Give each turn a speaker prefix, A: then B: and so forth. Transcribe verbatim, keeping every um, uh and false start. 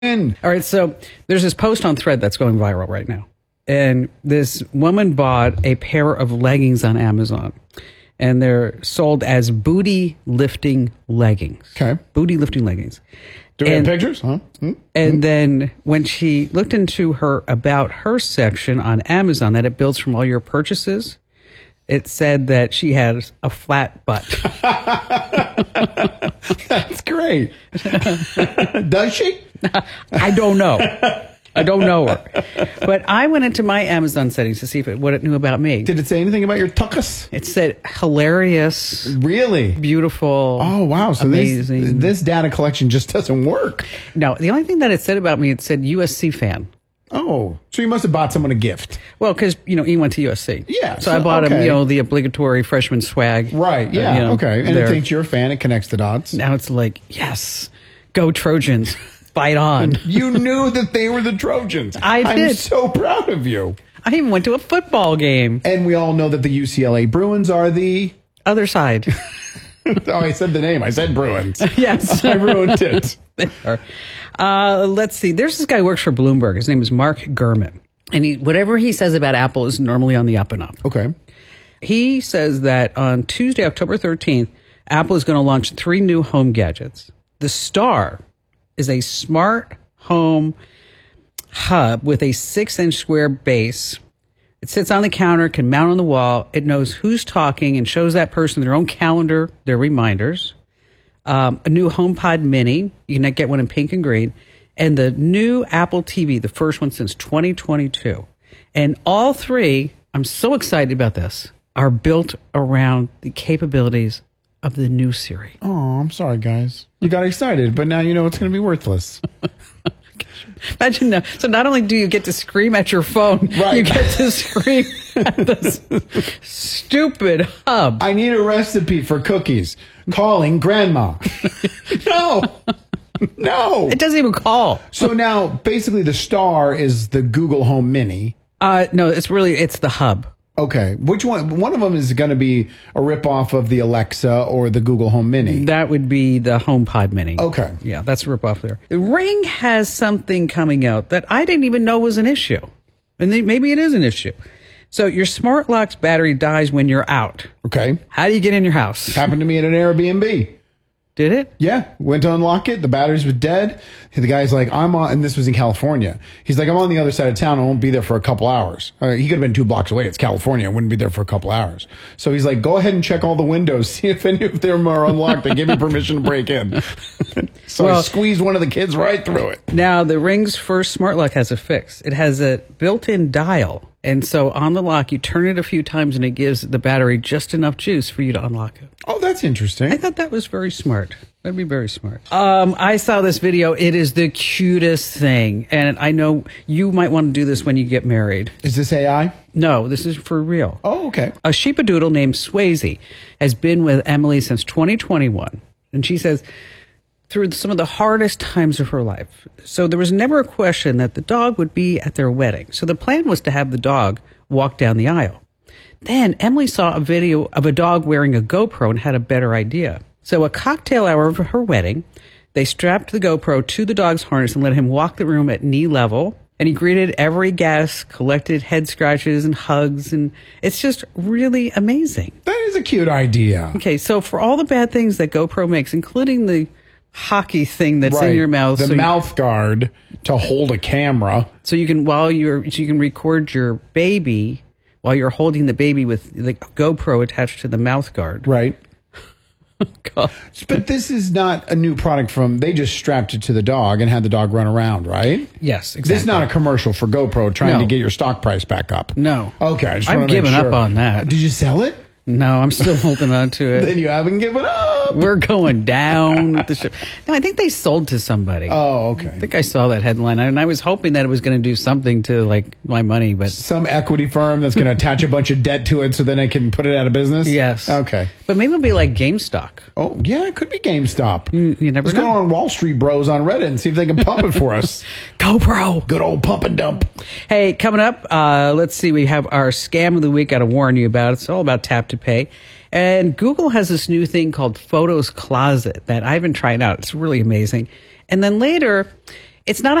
A: All
B: right, so there's this post on Thread that's going viral right now. And this woman bought a pair of leggings on Amazon. And they're sold as booty lifting leggings.
A: Okay.
B: Booty lifting leggings.
A: Do we
B: and,
A: have pictures? Huh? Hmm?
B: And
A: hmm?
B: then when she looked into her About Her section on Amazon that it builds from all your purchases, it said that she has a flat butt.
A: That's great. Does she?
B: I don't know. I don't know her. But I went into my Amazon settings to see if it, what it knew about me.
A: Did it say anything about your tuchus?
B: It said hilarious.
A: Really?
B: Beautiful.
A: Oh, wow. So
B: amazing.
A: This, this data collection just doesn't work.
B: No, the only thing that it said about me, it said U S C fan.
A: Oh, so you must have bought someone a gift.
B: Well, because, you know, he went to U S C.
A: Yeah.
B: So, so I bought okay. him, you know, the obligatory freshman swag.
A: Right. Yeah.
B: Uh, you know,
A: okay. And
B: there.
A: it thinks you're a fan. It connects the dots.
B: Now it's like, yes, go Trojans. Fight on.
A: You knew that they were the Trojans.
B: I did.
A: I'm so proud of you.
B: I even went to a football game.
A: And we all know that the U C L A Bruins are the...
B: other side.
A: Oh, I said the name. I said Bruins.
B: Yes.
A: I ruined it.
B: Uh, let's see. There's this guy who works for Bloomberg. His name is Mark Gurman. And he, whatever he says about Apple is normally on the up and up.
A: Okay.
B: He says that on Tuesday, October thirteenth, Apple is going to launch three new home gadgets. The Star is a smart home hub with a six-inch square base. It sits on the counter, can mount on the wall. It knows who's talking and shows that person their own calendar, their reminders. Um, a new HomePod Mini. You can get one in pink and green. And the new Apple T V, the first one since twenty twenty-two. And all three, I'm so excited about this, are built around the capabilities of the new Siri.
A: Oh, I'm sorry, guys. You got excited, but now you know it's going to be worthless.
B: Imagine that. So not only do you get to scream at your phone, right. you get to scream at this stupid hub.
A: I need a recipe for cookies. Calling grandma. No. No.
B: It doesn't even call.
A: So now, basically, the Star is the Google Home Mini.
B: Uh, no, it's really, it's the hub.
A: Okay. Which one? One of them is going to be a ripoff of the Alexa or the Google Home Mini.
B: That would be the HomePod Mini.
A: Okay.
B: Yeah, that's a ripoff there. The Ring has something coming out that I didn't even know was an issue. And they, maybe it is an issue. So your smart lock's battery dies when you're out.
A: Okay.
B: How do you get in your house?
A: Happened to me at an Airbnb.
B: Did it?
A: Yeah. Went to unlock it. The batteries were dead. The guy's like, I'm on, and this was in California. He's like, I'm on the other side of town. I won't be there for a couple hours. Uh, he could have been two blocks away. It's California. I wouldn't be there for a couple hours. So he's like, go ahead and check all the windows. See if any of them are unlocked and give me permission to break in. So well, I squeezed one of the kids right through it.
B: Now, the Ring's first smart lock has a fix. It has a built-in dial. And so on the lock, you turn it a few times and it gives the battery just enough juice for you to unlock it.
A: Oh, that's interesting.
B: I thought that was very smart. That'd be very smart. Um, I saw this video. It is the cutest thing. And I know you might want to do this when you get married.
A: Is this A I?
B: No, this is for real.
A: Oh, okay.
B: A sheepadoodle named Swayze has been with Emily since twenty twenty-one. And she says, through some of the hardest times of her life. So there was never a question that the dog would be at their wedding. So the plan was to have the dog walk down the aisle. Then Emily saw a video of a dog wearing a GoPro and had a better idea. So a cocktail hour of her wedding, they strapped the GoPro to the dog's harness and let him walk the room at knee level. And he greeted every guest, collected head scratches and hugs. And it's just really amazing.
A: That is a cute idea.
B: Okay, so for all the bad things that GoPro makes, including the hockey thing that's
A: right.
B: in your mouth,
A: the
B: so
A: mouth guard to hold a camera,
B: so you can while you're so you can record your baby while you're holding the baby with the GoPro attached to the mouth guard.
A: Right.
B: God.
A: But this is not a new product from. They just strapped it to the dog and had the dog run around, right?
B: Yes, exactly.
A: This is not a commercial for GoPro trying
B: no.
A: to get your stock price back up.
B: No.
A: Okay, I just
B: I've given
A: sure.
B: up on that.
A: Did you sell it?
B: No, I'm still holding on to it.
A: Then you haven't given up.
B: We're going down with the ship. No, I think they sold to somebody.
A: Oh, okay.
B: I think I saw that headline, and I was hoping that it was going to do something to like my money, but
A: some equity firm that's going to attach a bunch of debt to it so then I can put it out of business.
B: Yes.
A: Okay.
B: But maybe it'll be like GameStop.
A: Oh, yeah, it could be GameStop.
B: You, you never
A: Let's
B: know.
A: go on Wall Street Bros on Reddit and see if they can pump it for us.
B: GoPro.
A: Good old pump and dump.
B: Hey, coming up, uh, let's see. We have our scam of the week. Got to warn you about it. It's all about tap to pay. And Google has this new thing called Photos Closet that I've been trying out. It's really amazing. And then later, It's not